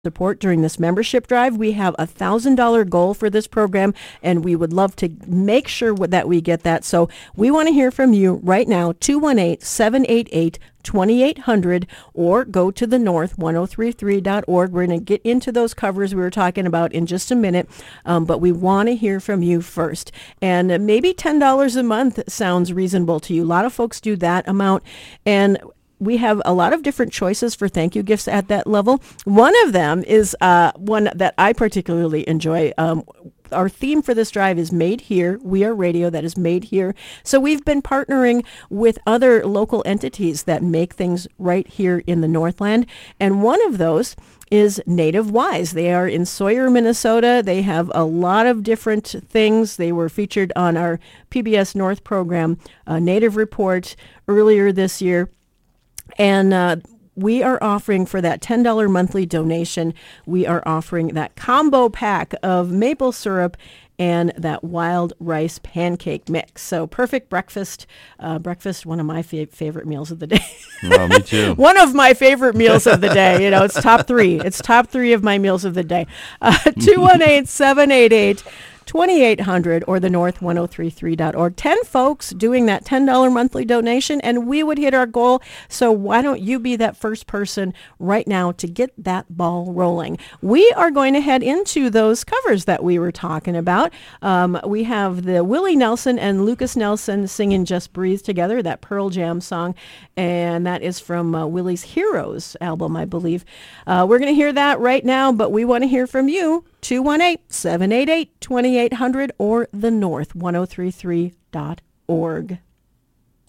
support during this membership drive. We have a $1,000 goal for this program, and we would love to make sure that we get that. So we want to hear from you right now, 218-788-2800, or go to the north1033.org. We're going to get into those covers we were talking about in just a minute, but we want to hear from you first. And maybe $10 a month sounds reasonable to you. A lot of folks do that amount, and we have a lot of different choices for thank you gifts at that level. One of them is one that I particularly enjoy. Our theme for this drive is Made Here. We are radio that is made here. So we've been partnering with other local entities that make things right here in the Northland. And one of those is Native Wise. They are in Sawyer, Minnesota. They have a lot of different things. They were featured on our PBS North program, Native Report, earlier this year. And we are offering, for that $10 monthly donation, we are offering that combo pack of maple syrup and that wild rice pancake mix. So perfect breakfast, one of my favorite meals of the day. Well, me too. One of my favorite meals of the day. You know, it's top three. It's top three of my meals of the day. 218-788-2800 or the north1033.org. 10 folks doing that $10 monthly donation, and we would hit our goal. So why don't you be that first person right now to get that ball rolling? We are going to head into those covers that we were talking about. We have the Willie Nelson and Lucas Nelson singing Just Breathe Together, that Pearl Jam song, and that is from Willie's Heroes album, I believe. We're going to hear that right now, but we want to hear from you. 218-788-2800 or the north1033.org.